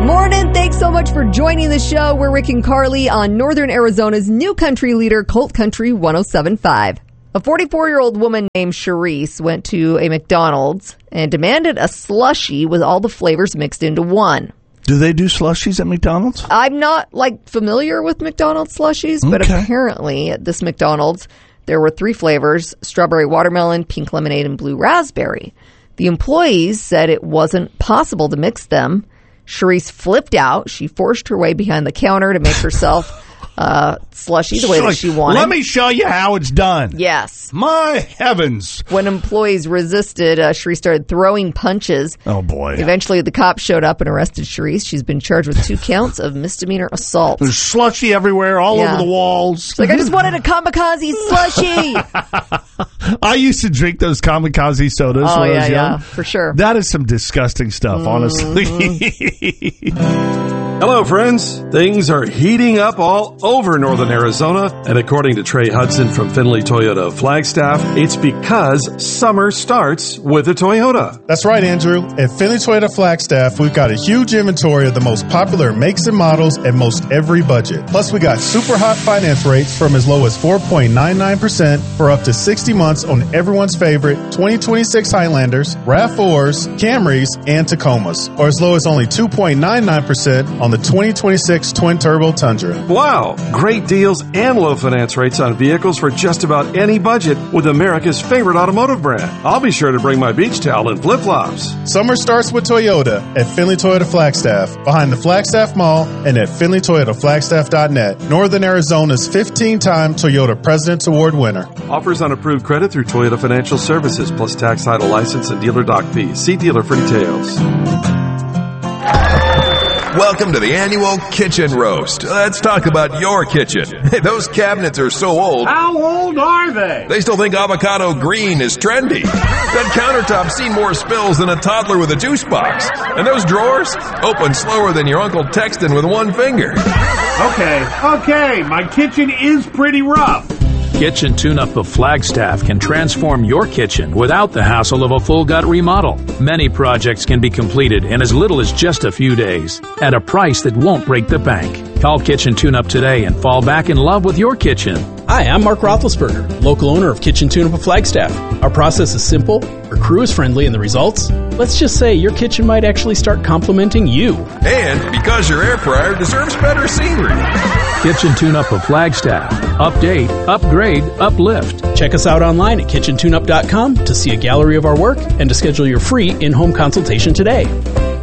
Morning. Thanks so much for joining the show. We're Rick and Carly on Northern Arizona's new country leader, Colt Country 107.5. A 44-year-old woman named Charisse went to a McDonald's and demanded a slushie with all the flavors mixed into one. Do they do slushies at McDonald's? I'm not familiar with McDonald's slushies, but apparently at this McDonald's, there were 3 flavors: strawberry watermelon, pink lemonade, and blue raspberry. The employees said it wasn't possible to mix them. Charisse flipped out. She forced her way behind the counter to make herself slushy the way that she wanted. Let me show you how it's done. Yes. My heavens. When employees resisted, Charisse started throwing punches. Oh, boy. Eventually, the cops showed up and arrested Charisse. She's been charged with 2 counts of misdemeanor assault. There's slushy everywhere, all over the walls. It's like, I just wanted a kamikaze slushy. I used to drink those kamikaze sodas when I was young. Yeah, for sure. That is some disgusting stuff, honestly. Hello, friends. Things are heating up all over Northern Arizona, and according to Trey Hudson from Finley Toyota of Flagstaff, it's because summer starts with a Toyota. That's right, Andrew. At Finley Toyota Flagstaff, we've got a huge inventory of the most popular makes and models at most every budget. Plus, we got super hot finance rates from as low as 4.99% for up to 60 months on everyone's favorite 2026 Highlanders, RAV4s, Camrys, and Tacomas, or as low as only 2.99% on the 2026 Twin Turbo Tundra. Wow, great deals and low finance rates on vehicles for just about any budget with America's favorite automotive brand. I'll be sure to bring my beach towel and flip-flops. Summer starts with Toyota at Finley Toyota Flagstaff, behind the Flagstaff Mall and at FinleyToyotaFlagstaff.net. Northern Arizona's 15-time Toyota President's Award winner. Offers on approved credit through Toyota Financial Services, plus tax, title, license, and dealer dock fees. See dealer for details. Welcome to the annual Kitchen Roast. Let's talk about your kitchen. Hey, those cabinets are so old. How old are they? They still think avocado green is trendy. That countertop's seen more spills than a toddler with a juice box. And those drawers open slower than your uncle texting with one finger. Okay, my kitchen is pretty rough. Kitchen Tune-Up of Flagstaff can transform your kitchen without the hassle of a full gut remodel. Many projects can be completed in as little as just a few days at a price that won't break the bank. Call Kitchen Tune-Up today and fall back in love with your kitchen. Hi, I'm Mark Roethlisberger, local owner of Kitchen Tune-Up of Flagstaff. Our process is simple, our crew is friendly, and the results? Let's just say your kitchen might actually start complimenting you. And because your air fryer deserves better scenery. Kitchen Tune-Up of Flagstaff. Update, upgrade, uplift. Check us out online at kitchentuneup.com to see a gallery of our work and to schedule your free in-home consultation today.